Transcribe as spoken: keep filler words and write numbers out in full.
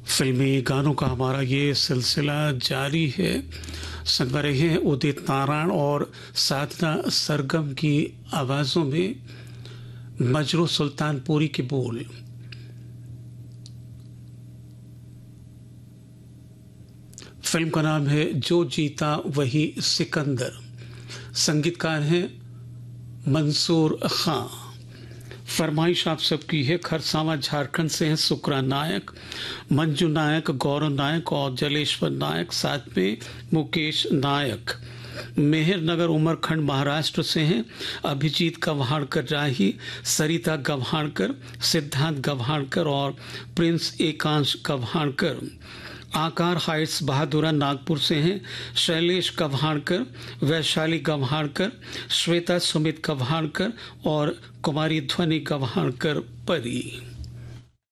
फिल्मी गानों का हमारा ये सिलसिला जारी है। संग रहे हैं उदित नारायण और साधना सरगम की आवाज़ों में मजरू सुल्तानपुरी के बोल। फिल्म का नाम है जो जीता वही सिकंदर। संगीतकार हैं मंसूर खां। फरमाइश आप सबकी है। खरसावा झारखंड से हैं सुकरा नायक, मंजू नायक, गौरव नायक और जलेश्वर नायक, साथ में मुकेश नायक। मेहर नगर उमरखंड महाराष्ट्र से हैं अभिजीत गव्हाणकर राही, सरिता गव्हाणकर, सिद्धांत गव्हाणकर और प्रिंस एकांश गव्हाणकर। आकार हाइट्स बहादुरा नागपुर से हैं शैलेश गव्हाणकर, वैशाली गव्हाणकर, श्वेता सुमित गव्हाणकर और कुमारी ध्वनि गव्हाणकर परी।